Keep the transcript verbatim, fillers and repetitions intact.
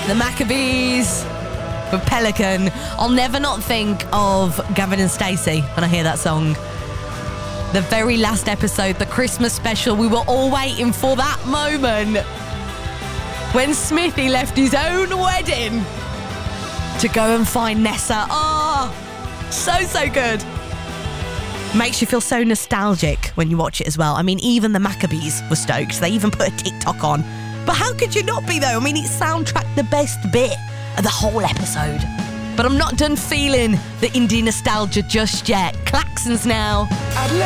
The Maccabees with Pelican. I'll never not think of Gavin and Stacey when I hear that song. The very last episode, the Christmas special, we were all waiting for that moment when Smithy left his own wedding to go and find Nessa. Oh, so, so good. Makes you feel so nostalgic when you watch it as well. I mean, even the Maccabees were stoked. They even put a TikTok on. But how could you not be, though? I mean, it soundtracked the best bit of the whole episode. But I'm not done feeling the indie nostalgia just yet. Klaxons now. I'd